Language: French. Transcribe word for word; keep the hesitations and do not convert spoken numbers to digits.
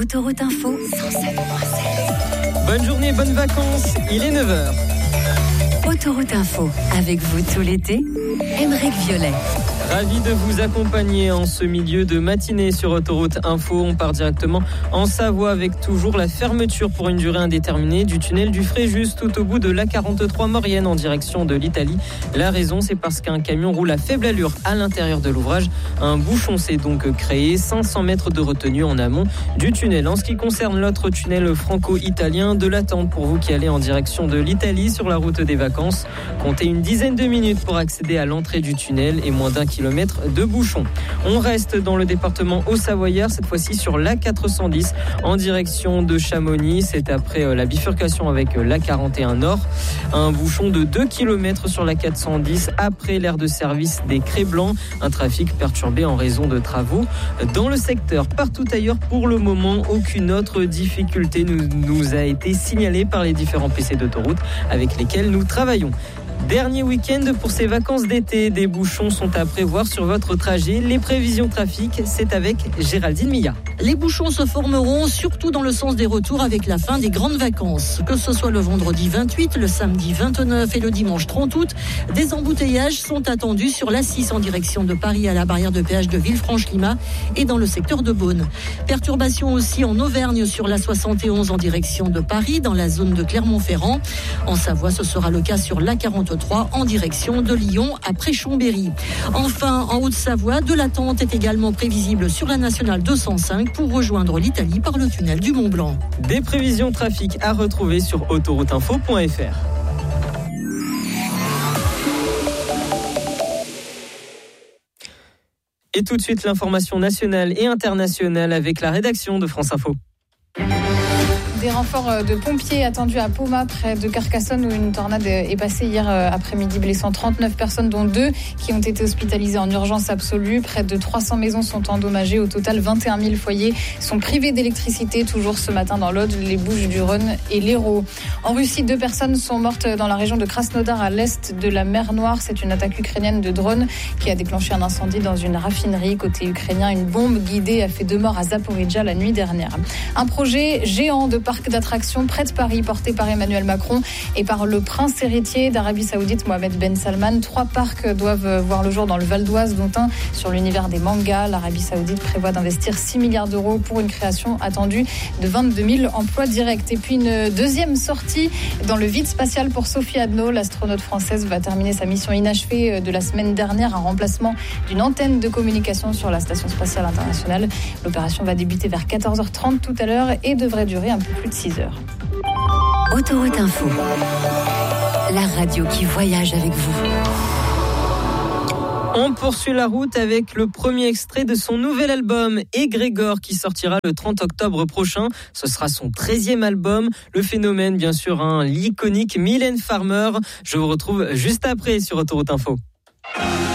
Autoroute Info cent sept virgule sept. Bonne journée, bonnes vacances, il est neuf heures. Autoroute Info, avec vous tout l'été, Aymeric Violet. Ravi de vous accompagner en ce milieu de matinée sur Autoroute Info. On part directement en Savoie avec toujours la fermeture pour une durée indéterminée du tunnel du Fréjus tout au bout de l'A quarante-trois Maurienne en direction de l'Italie. La raison, c'est parce qu'un camion roule à faible allure à l'intérieur de l'ouvrage. Un bouchon s'est donc créé, cinq cents mètres de retenue en amont du tunnel. En ce qui concerne l'autre tunnel franco-italien, de l'attente pour vous qui allez en direction de l'Italie sur la route des vacances. Comptez une dizaine de minutes pour accéder à l'entrée du tunnel et moins d'un kilomètre de bouchons. On reste dans le département haut-savoyard, cette fois-ci sur l'A quatre cent dix en direction de Chamonix. C'est après la bifurcation avec l'A quarante et un Nord. Un bouchon de deux kilomètres sur l'A quatre cent dix après l'aire de service des Crêts Blancs. Un trafic perturbé en raison de travaux dans le secteur. Partout ailleurs, pour le moment, aucune autre difficulté nous, nous a été signalée par les différents P C d'autoroute avec lesquels nous travaillons. Dernier week-end pour ces vacances d'été. Des bouchons sont à prévoir sur votre trajet. Les prévisions trafic, c'est avec Géraldine Milla. Les bouchons se formeront surtout dans le sens des retours avec la fin des grandes vacances. Que ce soit le vendredi vingt-huit, le samedi vingt-neuf et le dimanche trente août, des embouteillages sont attendus sur l'A six en direction de Paris à la barrière de péage de Villefranche-Lima et dans le secteur de Beaune. Perturbations aussi en Auvergne sur l'A soixante et onze en direction de Paris dans la zone de Clermont-Ferrand. En Savoie, ce sera le cas sur l'A quarante-trois en direction de Lyon après Chambéry. Enfin, en Haute-Savoie, de l'attente est également prévisible sur la nationale deux cent cinq pour rejoindre l'Italie par le tunnel du Mont-Blanc. Des prévisions trafic à retrouver sur autoroute info point f r. Et tout de suite, l'information nationale et internationale avec la rédaction de France Info. Des renforts de pompiers attendus à Poma, près de Carcassonne, où une tornade est passée hier après-midi, blessant trente-neuf personnes, dont deux qui ont été hospitalisées en urgence absolue. Près de trois cents maisons sont endommagées. Au total, vingt et un mille foyers sont privés d'électricité, toujours ce matin dans l'Aude, les Bouches-du-Rhône et l'Hérault. En Russie, deux personnes sont mortes dans la région de Krasnodar, à l'est de la mer Noire. C'est une attaque ukrainienne de drone qui a déclenché un incendie dans une raffinerie. Côté ukrainien, une bombe guidée a fait deux morts à Zaporijjia la nuit dernière. Un projet géant de parc d'attractions près de Paris, porté par Emmanuel Macron et par le prince héritier d'Arabie Saoudite, Mohamed Ben Salman. Trois parcs doivent voir le jour dans le Val d'Oise, dont un sur l'univers des mangas. L'Arabie Saoudite prévoit d'investir six milliards d'euros pour une création attendue de vingt-deux mille emplois directs. Et puis une deuxième sortie dans le vide spatial pour Sophie Adno. L'astronaute française va terminer sa mission inachevée de la semaine dernière, un remplacement d'une antenne de communication sur la station spatiale internationale. L'opération va débuter vers quatorze heures trente tout à l'heure et devrait durer un peu plus de six heures. Autoroute Info, la radio qui voyage avec vous. On poursuit la route avec le premier extrait de son nouvel album, Égrégore, qui sortira le trente octobre prochain. Ce sera son treizième album. Le phénomène, bien sûr, hein, l'iconique Mylène Farmer. Je vous retrouve juste après sur Autoroute Info.